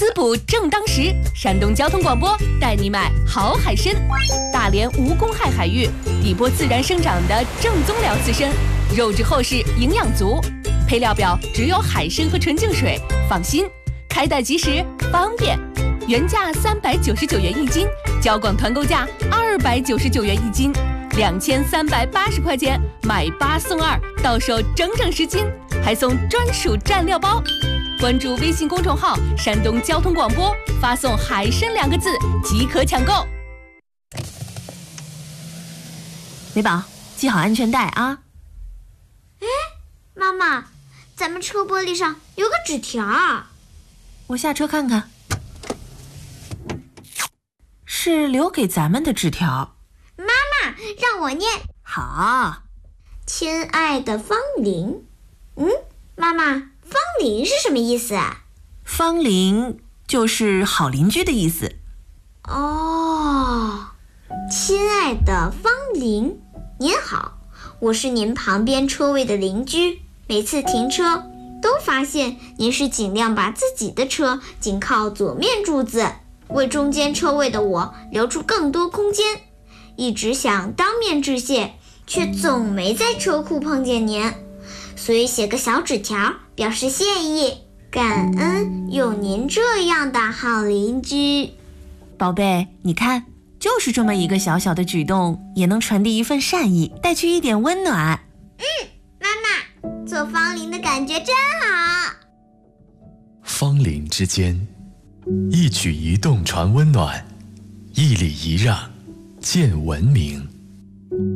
滋补正当时，山东交通广播带你买好海参。大连无公害海域，底波自然生长的正宗辽刺参，肉质厚实，营养足。配料表只有海参和纯净水，放心，开袋即时，方便。原价399元一斤，交广团购价299元一斤，2380块钱买8送2，到手整整10斤，还送专属蘸料包。关注微信公众号“山东交通广播”，发送“海参”2个字即可抢购。 美宝，系好安全带啊！ 哎，妈妈，咱们车玻璃上有个纸条。 我下车看看。是留给咱们的纸条。 妈妈，让我念。 好。 亲爱的方玲。妈妈，方玲是什么意思啊？ 方玲就是好邻居的意思。 哦，亲爱的方玲，您好，我是您旁边车位的邻居，每次停车都发现您是尽量把自己的车紧靠左面柱子，为中间车位的我留出更多空间，一直想当面致谢，却总没在车库碰见您，所以写个小纸条表示谢意，感恩有您这样的好邻居。 宝贝，你看，就是这么一个小小的举动，也能传递一份善意，带去一点温暖。 妈妈，做方玲的感觉真好。 方邻之间，一举一动传温暖，一礼一让见文明。